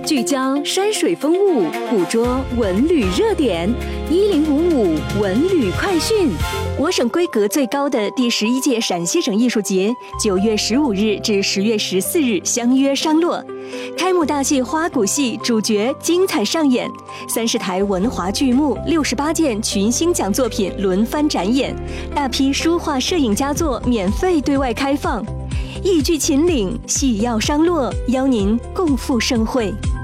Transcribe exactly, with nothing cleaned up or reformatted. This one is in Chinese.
聚焦山水风物，捕捉文旅热点。一零五五文旅快讯。我省规格最高的第十一届陕西省艺术节，九月十五日至十月十四日相约商洛。开幕大戏花鼓戏主角精彩上演，三十台文华剧目，六十八件群星奖作品轮番展演，大批书画摄影佳作免费对外开放。艺剧秦岭，戏要商洛，邀您共赴盛会。